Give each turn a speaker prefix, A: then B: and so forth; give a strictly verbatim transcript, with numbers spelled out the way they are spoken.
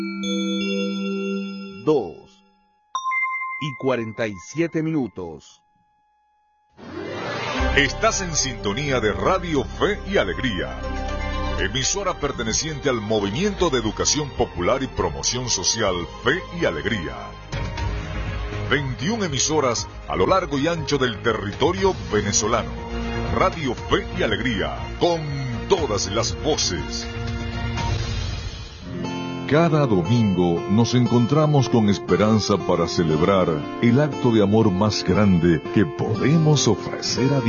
A: dos y cuarenta y siete minutos.
B: Estás en sintonía de Radio Fe y Alegría, emisora perteneciente al Movimiento de Educación Popular y Promoción Social Fe y Alegría. veintiuna emisoras a lo largo y ancho del territorio venezolano. Radio Fe y Alegría, con todas las voces. Cada domingo nos encontramos con esperanza para celebrar el acto de amor más grande que podemos ofrecer a Dios.